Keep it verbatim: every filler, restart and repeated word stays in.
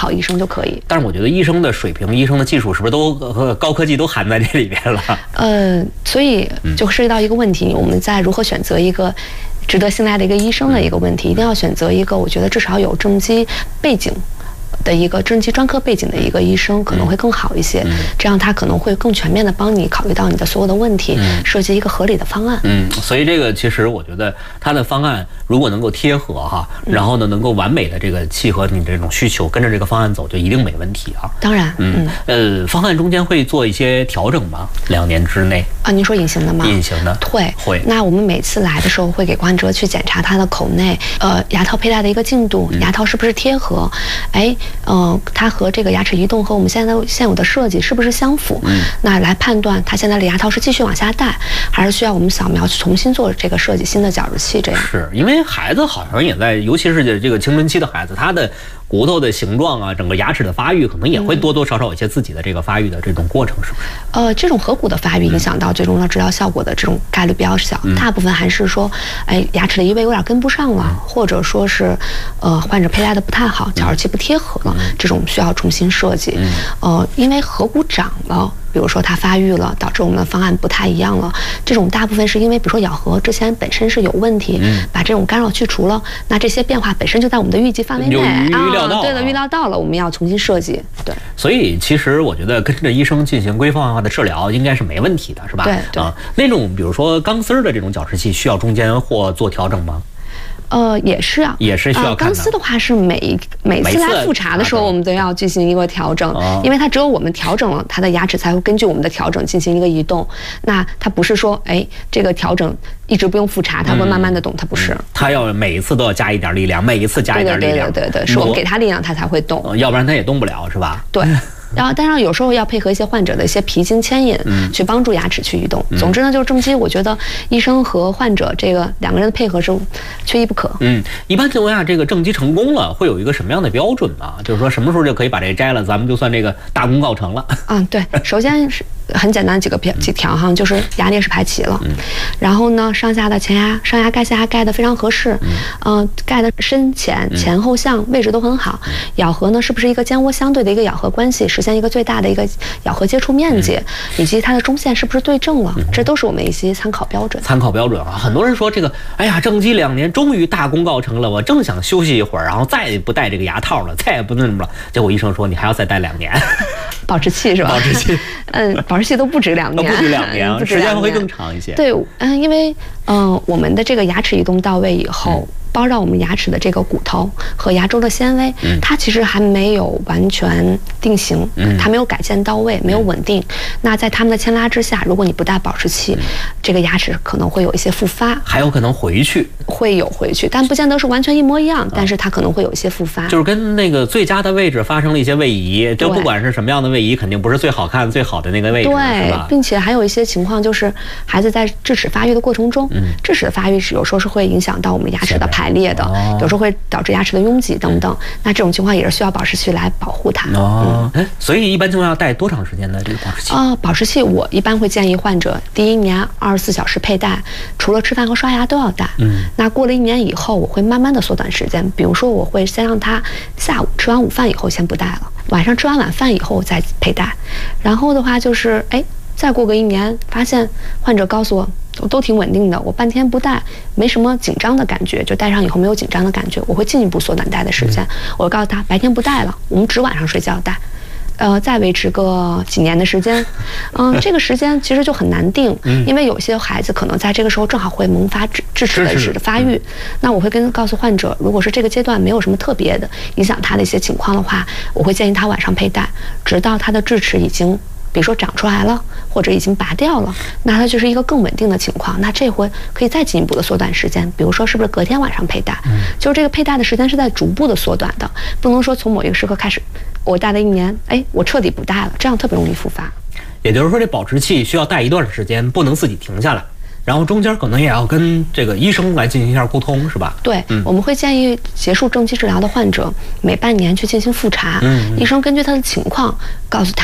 好医生就可以。 但是我觉得医生的水平、医生的技术是不是都和高科技都含在这里边了？ 呃，所以就涉及到一个问题，嗯、我们在如何选择一个值得信赖的一个医生的一个问题，一定要选择一个我觉得至少有正畸背景的一个正畸专科背景的一个医生可能会更好一些，嗯、这样他可能会更全面的帮你考虑到你的所有的问题，嗯、设计一个合理的方案。 嗯，所以这个其实我觉得他的方案如果能够贴合哈，然后呢能够完美的这个契合你这种需求，跟着这个方案走，就一定没问题啊。 当然， 嗯，嗯呃，方案中间会做一些调整吗？两年之内啊？您说隐形的吗？ 隐形的会会。 那我们每次来的时候会给患者去检查他的口内呃牙套佩戴的一个进度，牙套是不是贴合？哎。呃，它和这个牙齿移动和我们现在现有的设计是不是相符？嗯，那来判断它现在的牙套是继续往下戴，还是需要我们扫描去重新做这个设计新的矫治器？这样是因为孩子好像也在，尤其是这个青春期的孩子，他的骨头的形状啊，整个牙齿的发育可能也会多多少少有一些自己的这个发育的这种过程，是不是？ 呃，这种颌骨的发育影响到最终的治疗效果的这种概率比较小，嗯、大部分还是说，哎，牙齿的移位有点跟不上了，嗯、或者说是，呃，患者佩戴的不太好，矫治器不贴合了，嗯、这种需要重新设计。嗯、呃，因为颌骨长了。比如说它发育了，导致我们的方案不太一样了。这种大部分是因为，比如说咬合之前本身是有问题，嗯、把这种干扰去除了，那这些变化本身就在我们的预计范围内， 预料到、 啊，对的，预料到了，我们要重新设计。对， 所以其实我觉得跟着医生进行规范化的治疗应该是没问题的，是吧？ 对对。 啊，那种比如说钢丝的这种矫治器，需要中间或做调整吗？ 呃，也是啊， 也是需要看的。 钢丝的话是每每次来复查的时候，我们都要进行一个调整，哦、因为它只有我们调整了，它的牙齿才会根据我们的调整进行一个移动。那它不是说，哎，这个调整一直不用复查，它会慢慢的动，它不是。 它要每一次都要加一点力量，每一次加一点力量。 对对对对对，是我们给它力量，它才会动， 要不然它也动不了，是吧？ 对。然后，当然有时候要配合一些患者的一些皮筋牵引，嗯、去帮助牙齿去移动。嗯、总之呢，就是正畸，我觉得医生和患者这个两个人的配合是缺一不可。 嗯，一般情况下，这个正畸成功了，会有一个什么样的标准啊？就是说什么时候就可以把这个摘了，咱们就算这个大功告成了。 嗯，对，首先是很简单几个几条哈，就是牙列是排齐了，嗯、然后呢，上下的前牙、上牙盖、下牙盖的非常合适，嗯、呃，盖的深浅、前后向位置都很好，嗯、咬合呢是不是一个尖窝相对的一个咬合关系，实现一个最大的一个咬合接触面积，嗯、以及它的中线是不是对正了，嗯、这都是我们一些参考标准。 参考标准啊，很多人说这个，哎呀，正畸两年终于大功告成了，我正想休息一会儿，然后再也不戴这个牙套了，再也不那么了，结果医生说你还要再戴两年。 保持器是吧？ 保持器， 嗯，保持器都不止两年， 不止两年，时间会更长一些。 对，嗯，因为嗯、呃，我们的这个牙齿移动到位以后。嗯包绕我们牙齿的这个骨头和牙周的纤维，嗯、它其实还没有完全定型，嗯、它没有改建到位，没有稳定。嗯、那在它们的牵拉之下，如果你不戴保持器，嗯、这个牙齿可能会有一些复发， 还有可能回去， 会有回去，但不见得是完全一模一样，但是它可能会有一些复发， 就是跟那个最佳的位置发生了一些位移，就不管是什么样的位移，肯定不是最好看、最好的那个位置， 对， 是吧？ 并且还有一些情况就是孩子在智齿发育的过程中，嗯、智齿的发育是有时候是会影响到我们牙齿的排列的。哦，有时候会导致牙齿的拥挤等等，那这种情况也是需要保持器来保护它。 哦，嗯、所以一般情况下戴多长时间的这个保持器？ 啊、呃，保持器我一般会建议患者第一年二十四小时佩戴，除了吃饭和刷牙都要戴。嗯，那过了一年以后，我会慢慢的缩短时间，比如说我会先让他下午吃完午饭以后先不戴了，晚上吃完晚饭以后再佩戴，然后的话就是哎。再过个一年，发现患者告诉我都挺稳定的，我半天不戴没什么紧张的感觉，就戴上以后没有紧张的感觉，我会进一步缩短戴的时间。嗯、我告诉他白天不戴了，我们只晚上睡觉戴，呃，再维持个几年的时间。嗯、呃，这个时间其实就很难定，嗯、因为有些孩子可能在这个时候正好会萌发智智齿的齿的发育。嗯、那我会跟告诉患者，如果是这个阶段没有什么特别的影响他的一些情况的话，我会建议他晚上佩戴，直到他的智齿已经。比如说长出来了，或者已经拔掉了，那它就是一个更稳定的情况。那这回可以再进一步的缩短时间，比如说是不是隔天晚上佩戴？嗯，就是这个佩戴的时间是在逐步的缩短的，不能说从某一个时刻开始，我戴了一年，哎，我彻底不戴了，这样特别容易复发。 也就是说，这保持器需要戴一段时间，不能自己停下来。然后中间可能也要跟这个医生来进行一下沟通，是吧？ 对，嗯、我们会建议结束正畸治疗的患者每半年去进行复查，嗯嗯、医生根据他的情况告诉他。